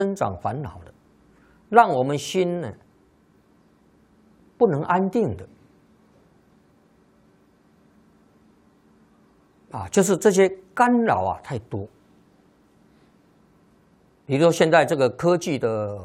增长烦恼的，让我们心呢不能安定的就是这些干扰太多。比如说现在这个科技的